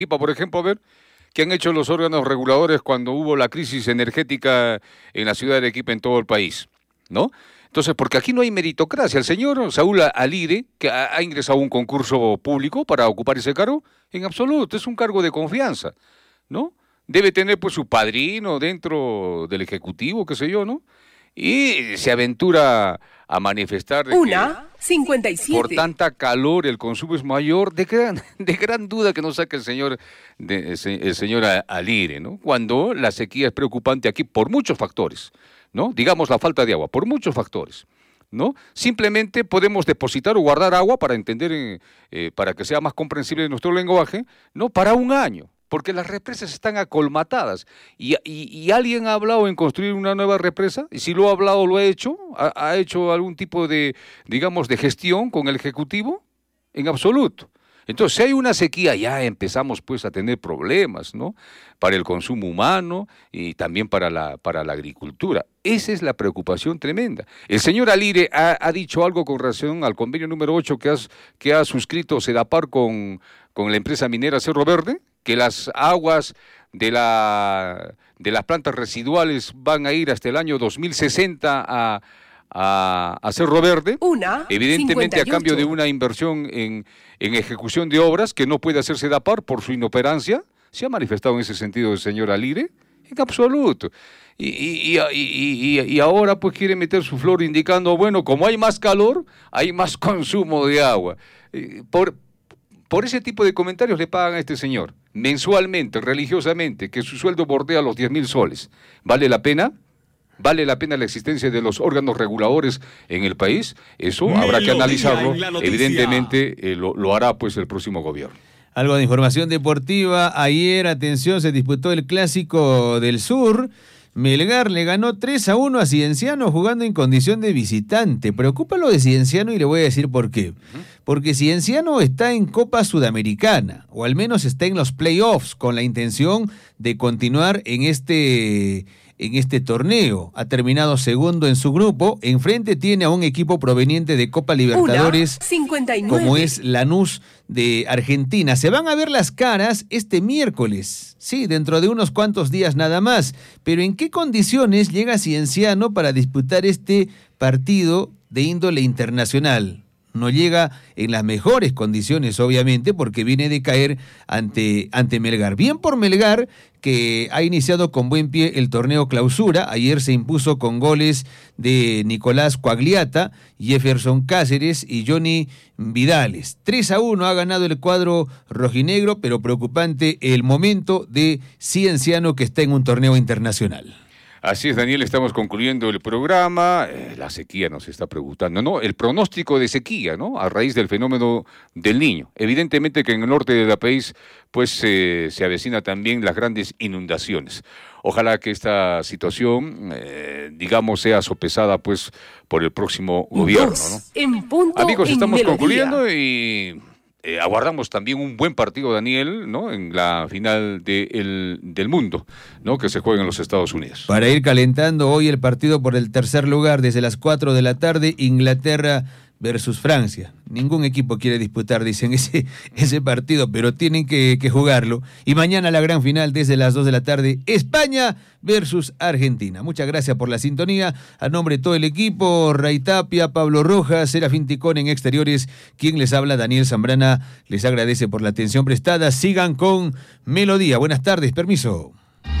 Por ejemplo, a ver, ¿qué han hecho los órganos reguladores cuando hubo la crisis energética en la ciudad de Arequipa, en todo el país? ¿No? Entonces, porque aquí no hay meritocracia. El señor Saúl Alire, que ha ingresado a un concurso público para ocupar ese cargo, en absoluto, es un cargo de confianza, ¿no? Debe tener pues su padrino dentro del Ejecutivo, qué sé yo, ¿no? Y se aventura a manifestar de que 57. por tanta calor el consumo es mayor, de gran duda que no saque el señor Alire, ¿no? Cuando la sequía es preocupante aquí por muchos factores, ¿no? Digamos la falta de agua, por muchos factores, ¿no? Simplemente podemos depositar o guardar agua para entender, para que sea más comprensible nuestro lenguaje, ¿no? Para un año, porque las represas están acolmatadas. Y alguien ha hablado en construir una nueva represa, y si lo ha hablado, lo ha hecho, ha hecho algún tipo de, digamos, de gestión con el Ejecutivo, en absoluto. Entonces, si hay una sequía, ya empezamos pues a tener problemas, ¿no? Para el consumo humano y también para la agricultura. Esa es la preocupación tremenda. El señor Alire ha dicho algo con relación al convenio número 8 que ha suscrito Sedapar con la empresa minera Cerro Verde, que las aguas de las plantas residuales van a ir hasta el año 2060 a Cerro Verde, evidentemente 58. A cambio de una inversión en ejecución de obras que no puede hacer Sedapar por su inoperancia. ¿Se ha manifestado en ese sentido el señor Alire? En absoluto. Y ahora pues quiere meter su flor indicando, bueno, como hay más calor, hay más consumo de agua. Por ese tipo de comentarios le pagan a este señor, mensualmente, religiosamente, que su sueldo bordea los 10.000 soles. ¿Vale la pena? ¿Vale la pena la existencia de los órganos reguladores en el país? Eso habrá que analizarlo. Evidentemente lo hará pues el próximo gobierno. Algo de información deportiva. Ayer, atención, se disputó el Clásico del Sur. Melgar le ganó 3-1 a Cienciano jugando en condición de visitante. Preocupa lo de Cienciano y le voy a decir por qué. Porque Cienciano está en Copa Sudamericana, o al menos está en los playoffs, con la intención de continuar en este torneo. Ha terminado segundo en su grupo. Enfrente tiene a un equipo proveniente de Copa Libertadores, 59. Como es Lanús de Argentina. Se van a ver las caras este miércoles, sí, dentro de unos cuantos días nada más. Pero ¿en qué condiciones llega Cienciano para disputar este partido de índole internacional? No llega en las mejores condiciones, obviamente, porque viene de caer ante Melgar. Bien por Melgar, que ha iniciado con buen pie el torneo clausura. Ayer se impuso con goles de Nicolás Coagliata, Jefferson Cáceres y Johnny Vidales. 3-1 ha ganado el cuadro rojinegro, pero preocupante el momento de Cienciano, que está en un torneo internacional. Así es, Daniel, estamos concluyendo el programa. La sequía nos está preguntando, ¿no? El pronóstico de sequía, ¿no? A raíz del fenómeno del Niño. Evidentemente que en el norte del país, pues, se avecina también las grandes inundaciones. Ojalá que esta situación, digamos, sea sopesada, pues, por el próximo gobierno, ¿no? Amigos, estamos concluyendo y aguardamos también un buen partido, Daniel, ¿no? En la final del mundo, ¿no? Que se juega en los Estados Unidos. Para ir calentando hoy el partido por el tercer lugar desde las 4 de la tarde, Inglaterra versus Francia. Ningún equipo quiere disputar, dicen, ese partido, pero tienen que jugarlo. Y mañana la gran final desde las 2 de la tarde, España versus Argentina. Muchas gracias por la sintonía. A nombre de todo el equipo, Ray Tapia, Pablo Rojas, Serafín Ticón en Exteriores, quien les habla, Daniel Zambrana, les agradece por la atención prestada. Sigan con Melodía. Buenas tardes, permiso.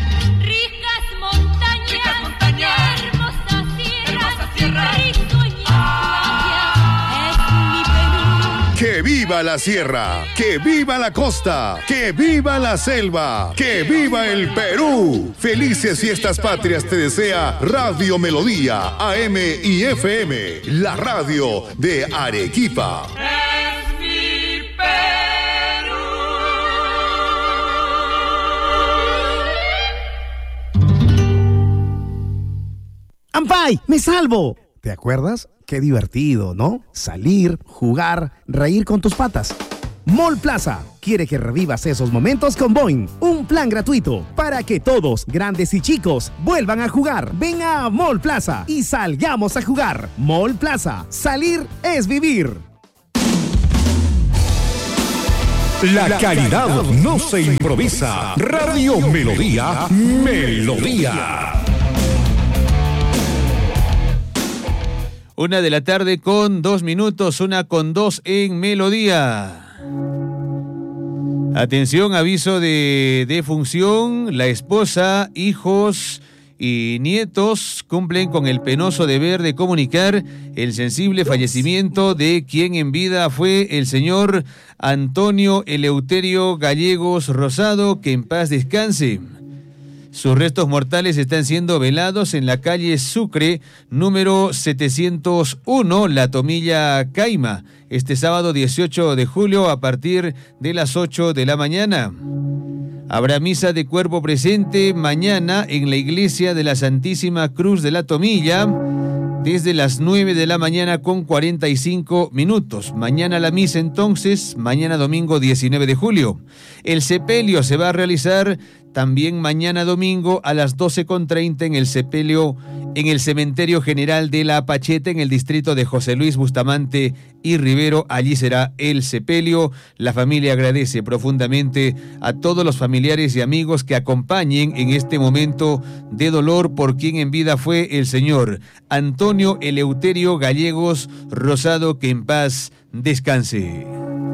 ¡Que viva la sierra! ¡Que viva la costa! ¡Que viva la selva! ¡Que viva el Perú! Felices fiestas patrias te desea Radio Melodía, AM y FM, la radio de Arequipa. ¡Es mi Perú! ¡Ampay! ¡Me salvo! ¿Te acuerdas? Qué divertido, ¿no? Salir, jugar, reír con tus patas. Mall Plaza quiere que revivas esos momentos con Boing, un plan gratuito para que todos, grandes y chicos, vuelvan a jugar. Ven a Mall Plaza y salgamos a jugar. Mall Plaza, salir es vivir. La calidad no se improvisa. Radio Melodía, Melodía. 1:02 p.m, 1:02 en Melodía. Atención, aviso de defunción. La esposa, hijos y nietos cumplen con el penoso deber de comunicar el sensible fallecimiento de quien en vida fue el señor Antonio Eleuterio Gallegos Rosado, que en paz descanse. Sus restos mortales están siendo velados en la calle Sucre, número 701, La Tomilla, Caima, este sábado 18 de julio a partir de las 8 de la mañana. Habrá misa de cuerpo presente mañana en la iglesia de la Santísima Cruz de La Tomilla, desde las 9 de la mañana con 45 minutos. Mañana la misa entonces, mañana domingo 19 de julio. El sepelio se va a realizar también mañana domingo a las 12:30 en el sepelio, en el Cementerio General de La Pacheta, en el distrito de José Luis Bustamante y Rivero. Allí será el sepelio. La familia agradece profundamente a todos los familiares y amigos que acompañen en este momento de dolor por quien en vida fue el señor Antonio Eleuterio Gallegos Rosado, que en paz descanse.